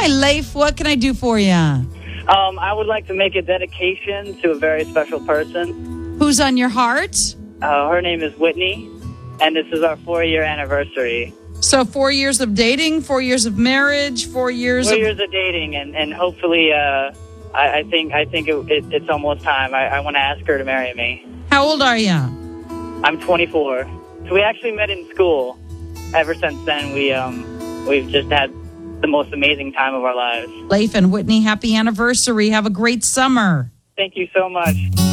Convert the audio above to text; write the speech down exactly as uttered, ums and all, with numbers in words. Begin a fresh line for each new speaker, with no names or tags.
Hi, Leif. What can I do for you?
Um, I would like to make a dedication to a very special person.
Who's on your heart?
Uh, her name is Whitney, and this is our four-year anniversary.
So four years of dating, four years of marriage, four years
Four
of...
years of dating, and, and hopefully, uh, I, I think I think it, it, it's almost time. I, I want to ask her to marry me.
How old are you?
I'm twenty-four. So we actually met in school. Ever since then, we, um, we've just had the most amazing time of our lives.
Leif and Whitney, happy anniversary. Have a great summer.
Thank you so much.